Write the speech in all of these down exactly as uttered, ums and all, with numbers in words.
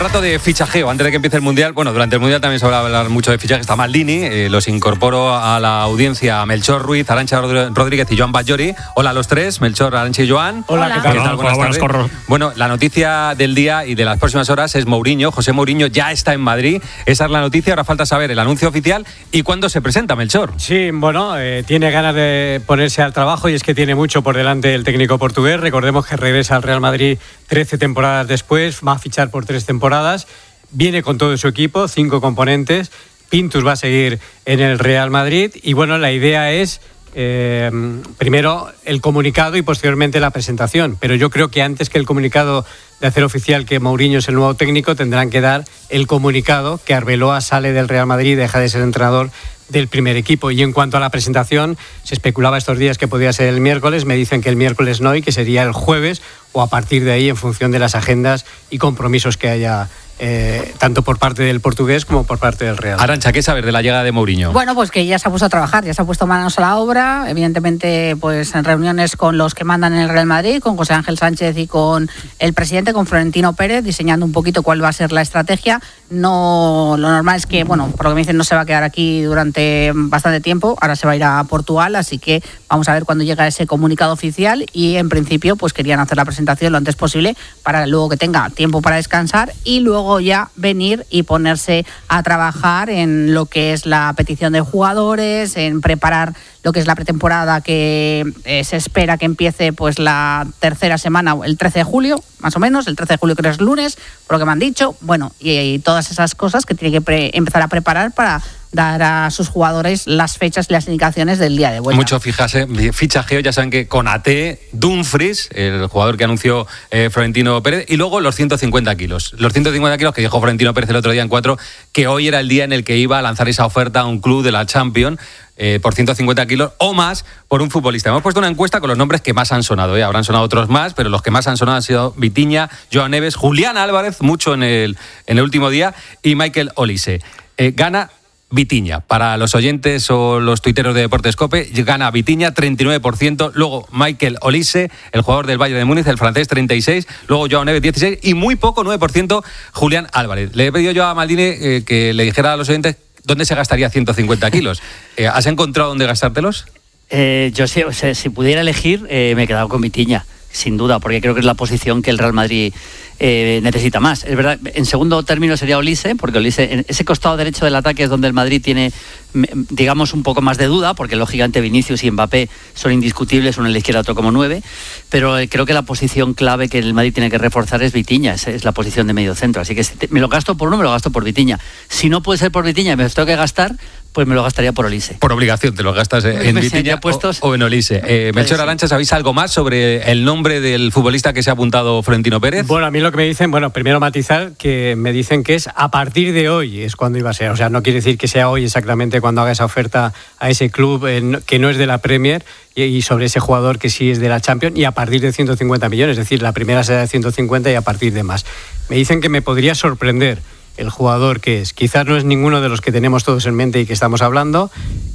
rato de fichajeo antes de que empiece el Mundial. Bueno, durante el Mundial también se va a hablar mucho de fichaje. Está Maldini, eh, los incorporo a la audiencia a Melchor Ruiz, Arantxa Rodríguez y Joan Batllori. Hola a los tres, Melchor, Arantxa y Joan. Hola, ¿qué tal? ¿Qué tal? Buenas Buenas tardes. Bueno, la noticia del día y de las próximas horas es Mourinho. José Mourinho ya está en Madrid. Esa es la noticia. Ahora falta saber el anuncio oficial y cuándo se presenta, Melchor. Sí, bueno, eh, tiene ganas de ponerse al trabajo y es que tiene mucho por delante el técnico portugués. Recordemos que regresa al Real Madrid trece temporadas después, va a fichar por tres temporadas. Viene con todo su equipo, cinco componentes. Pintus va a seguir en el Real Madrid y bueno, la idea es eh, primero el comunicado y posteriormente la presentación. Pero yo creo que antes que el comunicado de hacer oficial que Mourinho es el nuevo técnico, tendrán que dar el comunicado que Arbeloa sale del Real Madrid y deja de ser entrenador del primer equipo. Y en cuanto a la presentación, se especulaba estos días que podía ser el miércoles, me dicen que el miércoles no y que sería el jueves o a partir de ahí en función de las agendas y compromisos que haya eh, tanto por parte del portugués como por parte del Real. Arantxa, ¿qué sabes de la llegada de Mourinho? Bueno, pues que ya se ha puesto a trabajar, ya se ha puesto manos a la obra, evidentemente pues en reuniones con los que mandan en el Real Madrid, con José Ángel Sánchez y con el presidente, con Florentino Pérez, diseñando un poquito cuál va a ser la estrategia. No, lo normal es que, bueno, por lo que me dicen no se va a quedar aquí durante bastante tiempo, ahora se va a ir a Portugal, así que vamos a ver cuándo llega ese comunicado oficial y en principio pues querían hacer la presentación lo antes posible para luego que tenga tiempo para descansar y luego ya venir y ponerse a trabajar en lo que es la petición de jugadores, en preparar lo que es la pretemporada que eh, se espera que empiece pues la tercera semana, el trece de julio, más o menos, el trece de julio creo que es lunes, por lo que me han dicho, bueno, y, y todas esas cosas que tiene que pre- empezar a preparar para dar a sus jugadores las fechas y las indicaciones del día de vuelta. Mucho fijase, fichajeo, ya saben que Konaté, Dumfries, el jugador que anunció eh, Florentino Pérez, y luego los ciento cincuenta kilos. Los ciento cincuenta kilos que dijo Florentino Pérez el otro día en cuatro, que hoy era el día en el que iba a lanzar esa oferta a un club de la Champions eh, por ciento cincuenta kilos o más por un futbolista. Hemos puesto una encuesta con los nombres que más han sonado, ¿eh? Habrán sonado otros más, pero los que más han sonado han sido Vitinha, Joao Neves, Julián Álvarez, mucho en el, en el último día, y Michael Olise. Eh, gana Vitinha. Para los oyentes o los tuiteros de Deportes Cope, gana Vitinha treinta y nueve por ciento, luego Michael Olise, el jugador del Bayern de Múnich, el francés, treinta y seis por ciento, luego Joao Neves, dieciséis por ciento y muy poco, nueve por ciento, Julián Álvarez. Le he pedido yo a Maldini eh, que le dijera a los oyentes dónde se gastaría ciento cincuenta kilos. Eh, ¿Has encontrado dónde gastártelos? Eh, yo sí, o sea, si pudiera elegir, eh, me he quedado con Vitinha, sin duda, porque creo que es la posición que el Real Madrid eh, necesita más. Es verdad, en segundo término sería Olise, porque Olise, en ese costado derecho del ataque es donde el Madrid tiene, digamos, un poco más de duda, porque lógicamente Vinicius y Mbappé son indiscutibles, uno en la izquierda, otro como nueve, pero eh, creo que la posición clave que el Madrid tiene que reforzar es Vitinha, es, es la posición de medio centro, así que si te, me lo gasto por uno, me lo gasto por Vitinha. Si no puede ser por Vitinha y me lo tengo que gastar, pues me lo gastaría por Olise. Por obligación, te lo gastas en Vitinha o, o en Olise. Eh, Melchor, Arantxa, ¿sabéis algo más sobre el nombre del futbolista que se ha apuntado Florentino Pérez? Bueno, a mí lo que me dicen, bueno, primero matizar que me dicen que es a partir de hoy es cuando iba a ser. O sea, no quiere decir que sea hoy exactamente cuando haga esa oferta a ese club eh, que no es de la Premier y, y sobre ese jugador que sí es de la Champions y a partir de ciento cincuenta millones. Es decir, la primera será de ciento cincuenta y a partir de más. Me dicen que me podría sorprender el jugador que es. Quizás no es ninguno de los que tenemos todos en mente y que estamos hablando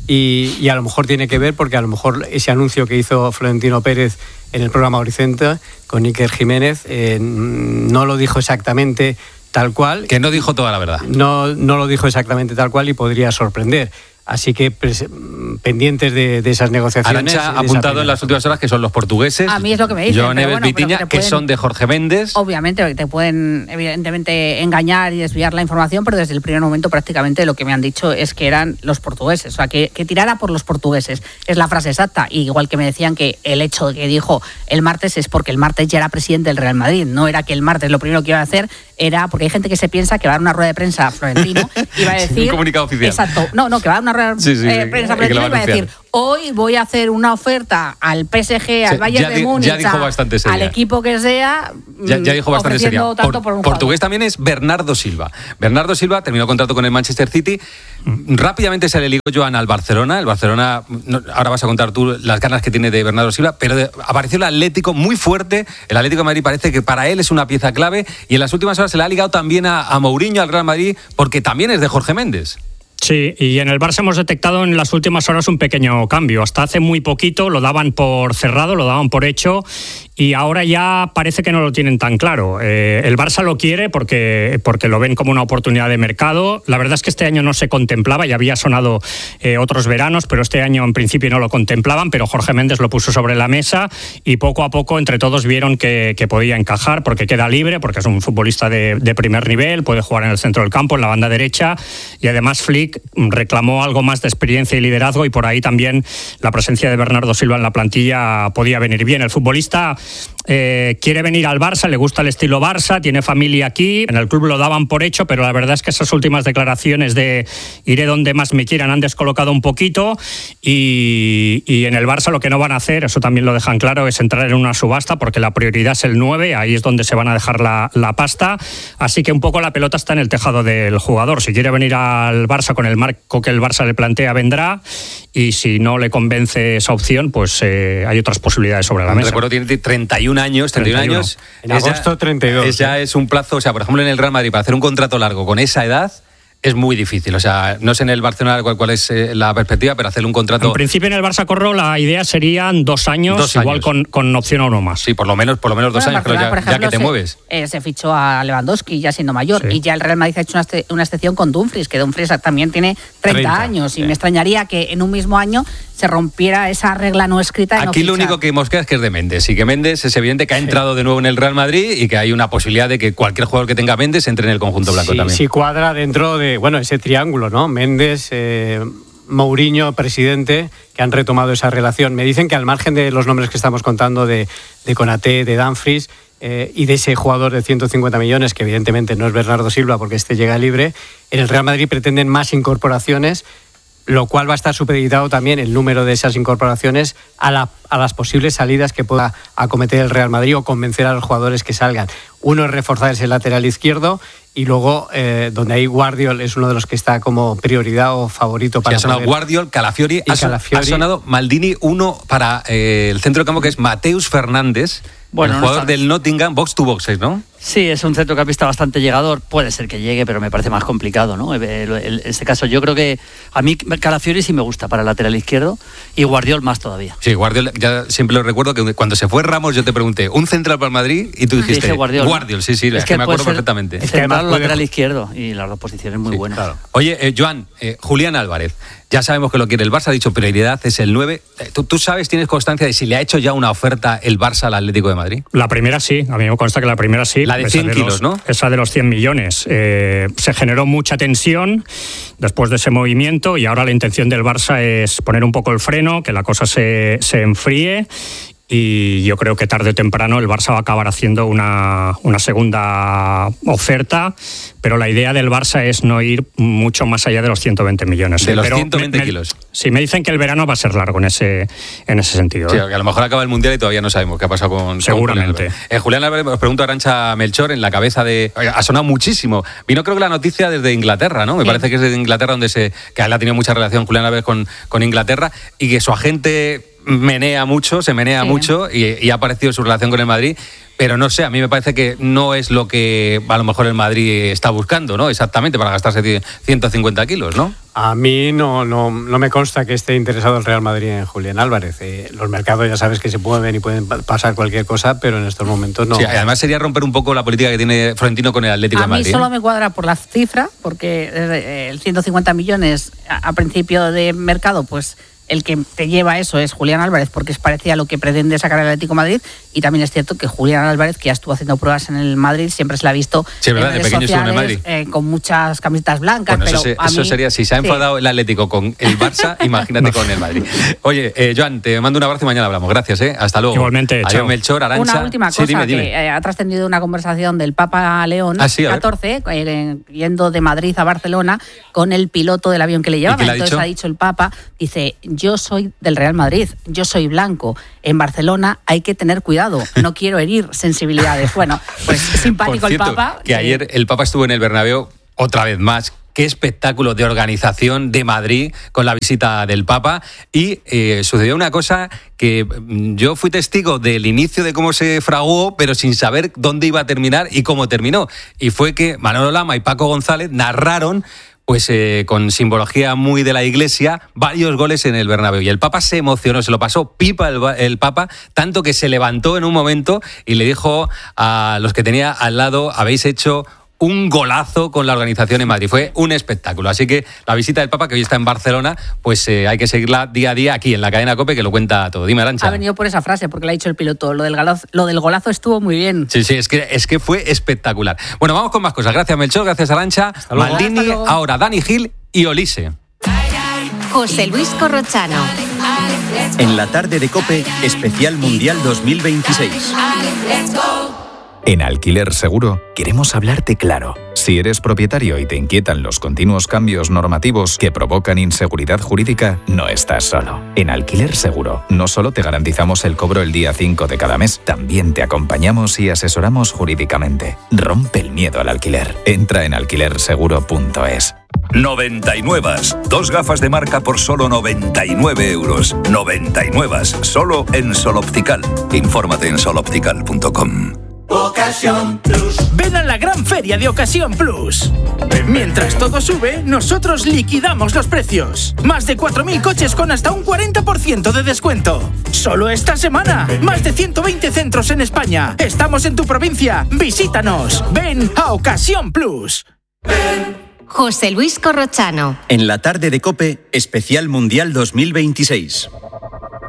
y, y a lo mejor tiene que ver porque a lo mejor ese anuncio que hizo Florentino Pérez en el programa Horizonte con Iker Jiménez eh, no lo dijo exactamente tal cual. Que no dijo toda la verdad. No, no lo dijo exactamente tal cual y podría sorprender. Así que pues, pendientes de, de esas negociaciones. Arantxa ha apuntado en las últimas horas que son los portugueses. A mí es lo que me dicen. Joao Neves, bueno, Vitinha, que, que son de Jorge Méndez. Obviamente, que te pueden evidentemente engañar y desviar la información, pero desde el primer momento prácticamente lo que me han dicho es que eran los portugueses. O sea, que, que tirara por los portugueses. Es la frase exacta. Y igual que me decían que el hecho de que dijo el martes es porque el martes ya era presidente del Real Madrid. No era que el martes lo primero que iba a hacer era, porque hay gente que se piensa que va a dar una rueda de prensa a Florentino y va a decir... Un comunicado oficial. Exacto. No, no, que va a dar una rueda sí, sí, eh, sí, prensa a Florentino y va a decir... Hoy voy a hacer una oferta al P S G, al sí, Bayern de Múnich, al equipo que sea, ya, ya dijo bastante seria. Tanto por, por un portugués jugador. También es Bernardo Silva. Bernardo Silva terminó contrato con el Manchester City. Rápidamente se le ligó Joan al Barcelona. El Barcelona, no, ahora vas a contar tú las ganas que tiene de Bernardo Silva, pero de, apareció el Atlético muy fuerte. El Atlético de Madrid parece que para él es una pieza clave y en las últimas horas se le ha ligado también a, a Mourinho, al Real Madrid, porque también es de Jorge Méndez. Sí, y en el Barça hemos detectado en las últimas horas un pequeño cambio. Hasta hace muy poquito lo daban por cerrado, lo daban por hecho y ahora ya parece que no lo tienen tan claro. Eh, el Barça lo quiere porque, porque lo ven como una oportunidad de mercado. La verdad es que este año no se contemplaba, ya había sonado eh, otros veranos, pero este año en principio no lo contemplaban, pero Jorge Méndez lo puso sobre la mesa y poco a poco entre todos vieron que, que podía encajar porque queda libre, porque es un futbolista de, de primer nivel, puede jugar en el centro del campo, en la banda derecha, y además Flick reclamó algo más de experiencia y liderazgo, y por ahí también la presencia de Bernardo Silva en la plantilla podía venir bien. El futbolista eh, quiere venir al Barça, le gusta el estilo Barça, tiene familia aquí, en el club lo daban por hecho, pero la verdad es que esas últimas declaraciones de iré donde más me quieran han descolocado un poquito, y, y en el Barça lo que no van a hacer, eso también lo dejan claro, es entrar en una subasta, porque la prioridad es el nueve, ahí es donde se van a dejar la, la pasta, así que un poco la pelota está en el tejado del jugador. Si quiere venir al Barça con el marco que el Barça le plantea, vendrá, y si no le convence esa opción, pues eh, hay otras posibilidades sobre la mesa. Recuerdo, tiene treinta y un años, treinta y un años. En agosto, treinta y dos. Es ya es un plazo, o sea, por ejemplo, en el Real Madrid, para hacer un contrato largo con esa edad, es muy difícil. O sea, no sé en el Barcelona cuál, cuál es eh, la perspectiva, pero hacer un contrato... En principio en el Barça Corro la idea serían dos años, dos igual años. Con, con opción a uno más. Sí, por lo menos, por lo menos dos bueno, años, pero ya, por ejemplo, ya que te se, mueves. Eh, se fichó a Lewandowski ya siendo mayor, sí. Y ya el Real Madrid ha hecho una, una excepción con Dumfries, que Dumfries también tiene treinta, treinta años, sí. Y me extrañaría que en un mismo año se rompiera esa regla no escrita. Aquí no lo fichar. único que mosquea es que es de Méndez, y que Méndez es evidente que ha entrado sí. de nuevo en el Real Madrid, y que hay una posibilidad de que cualquier jugador que tenga Méndez entre en el conjunto blanco sí, también. Sí, cuadra dentro de, bueno, ese triángulo, ¿no? Méndez, eh, Mourinho, presidente, que han retomado esa relación. Me dicen que al margen de los nombres que estamos contando de, de Konaté, de Dumfries, eh, y de ese jugador de ciento cincuenta millones, que evidentemente no es Bernardo Silva porque este llega libre, en el Real Madrid pretenden más incorporaciones, lo cual va a estar supeditado también el número de esas incorporaciones a, la, a las posibles salidas que pueda acometer el Real Madrid o convencer a los jugadores que salgan. Uno es reforzar ese lateral izquierdo, y luego eh, donde hay Guardiol es uno de los que está como prioridad o favorito para... Sí, ha sonado poder... Guardiol, Calafiori, y ha, Calafiori. Ha sonado Maldini, uno para eh, el centro de campo, que es Mateus Fernández, bueno, el jugador no está... del Nottingham, box to box, ¿no? Sí, es un centrocampista bastante llegador, puede ser que llegue, pero me parece más complicado, ¿no? En este caso yo creo que a mí Calafiori sí me gusta para el lateral izquierdo, y Guardiol más todavía. Sí, Guardiol, ya siempre lo recuerdo que cuando se fue Ramos yo te pregunté, ¿un central para el Madrid? Y tú dijiste, Dije Guardiol. Guardiol, sí, sí, es es que, que me acuerdo ser perfectamente. Es que central o lateral puede... izquierdo, y las dos posiciones muy sí, buenas. Claro. Oye, eh, Joan, eh, Julián Álvarez, ya sabemos que lo quiere el Barça, ha dicho prioridad es el nueve. ¿Tú, ¿Tú sabes, tienes constancia de si le ha hecho ya una oferta el Barça al Atlético de Madrid? La primera sí, a mí me consta que la primera sí. La de cien de kilos, los, ¿no? Esa de los cien millones. Eh, se generó mucha tensión después de ese movimiento, y ahora la intención del Barça es poner un poco el freno, que la cosa se, se enfríe, y yo creo que tarde o temprano el Barça va a acabar haciendo una, una segunda oferta, pero la idea del Barça es no ir mucho más allá de los ciento veinte millones. De los pero ciento veinte me, me, kilos. Sí, me dicen que el verano va a ser largo en ese, en ese sentido. Sí, ¿eh? que a lo mejor acaba el Mundial y todavía no sabemos qué ha pasado con... Seguramente. Con Julián Álvarez. Eh, Julián Álvarez, os pregunto a Arantxa Melchor, en la cabeza de... Ha sonado muchísimo. Vino creo que la noticia desde Inglaterra, ¿no? Me sí. parece que es desde Inglaterra donde se... que él ha tenido mucha relación Julián Álvarez con, con Inglaterra, y que su agente... menea mucho, se menea sí. mucho y, y ha aparecido su relación con el Madrid, pero no sé, a mí me parece que no es lo que a lo mejor el Madrid está buscando, ¿no? Exactamente, para gastarse ciento cincuenta kilos, ¿no? A mí no, no, no me consta que esté interesado el Real Madrid en Julián Álvarez. Eh, los mercados ya sabes que se mueven y pueden pasar cualquier cosa, pero en estos momentos no. Sí, además sería romper un poco la política que tiene Florentino con el Atlético a de Madrid. A mí solo me cuadra por la cifra, porque el ciento cincuenta millones a, a principio de mercado, pues el que te lleva eso es Julián Álvarez, porque es parecida a lo que pretende sacar el Atlético de Madrid, y también es cierto que Julián Álvarez, que ya estuvo haciendo pruebas en el Madrid, siempre se la ha visto sí, ¿verdad? en redes de pequeño sociales, en el Madrid. Eh, con muchas camisetas blancas. Bueno, pero eso, se, a eso mí, sería, si se ha enfadado sí. el Atlético con el Barça, imagínate con el Madrid. Oye, eh, Joan, te mando un abrazo y mañana hablamos. Gracias, ¿eh? Hasta luego. Igualmente, Adiós, chao. Melchor, Arantxa. Una última cosa, sí, dime, dime. que eh, ha trascendido una conversación del Papa León ah, sí, catorce, eh, yendo de Madrid a Barcelona con el piloto del avión que le llevaba. Entonces ha dicho? ha dicho el Papa, dice, yo soy del Real Madrid, yo soy blanco, en Barcelona hay que tener cuidado, no quiero herir sensibilidades. Bueno, pues simpático cierto, el Papa. Que eh... ayer el Papa estuvo en el Bernabéu otra vez más. Qué espectáculo de organización de Madrid con la visita del Papa, y eh, sucedió una cosa que yo fui testigo del inicio de cómo se fraguó, pero sin saber dónde iba a terminar y cómo terminó, y fue que Manolo Lama y Paco González narraron pues eh, con simbología muy de la Iglesia, varios goles en el Bernabéu. Y el Papa se emocionó, se lo pasó pipa el, el Papa, tanto que se levantó en un momento y le dijo a los que tenía al lado: habéis hecho un golazo con la organización en Madrid. Fue un espectáculo. Así que la visita del Papa, que hoy está en Barcelona, pues eh, hay que seguirla día a día aquí en la cadena COPE, que lo cuenta todo. Dime, Arantxa. Ha venido por esa frase, porque le ha dicho el piloto. Lo del golazo, lo del golazo estuvo muy bien. Sí, sí, es que, es que fue espectacular. Bueno, vamos con más cosas. Gracias, Melchor, gracias, Arantxa. Maldini, ahora Dani Gil y Olise. José Luis Corrochano. En la tarde de COPE, especial Mundial dos mil veintiséis. En Alquiler Seguro queremos hablarte claro. Si eres propietario y te inquietan los continuos cambios normativos que provocan inseguridad jurídica, no estás solo. En Alquiler Seguro no solo te garantizamos el cobro el día cinco de cada mes, también te acompañamos y asesoramos jurídicamente. Rompe el miedo al alquiler. Entra en alquiler seguro punto es. noventa y nueve. Dos gafas de marca por solo noventa y nueve euros. noventa y nueve. Solo en Sol Optical. Infórmate en sol optical punto com. Ocasión Plus. Ven a la gran feria de Ocasión Plus. Mientras todo sube, nosotros liquidamos los precios. Más de cuatro mil coches con hasta un cuarenta por ciento de descuento. Solo esta semana. Más de ciento veinte centros en España. Estamos en tu provincia. Visítanos. Ven a Ocasión Plus. José Luis Corrochano. En la tarde de COPE, especial Mundial dos mil veintiséis.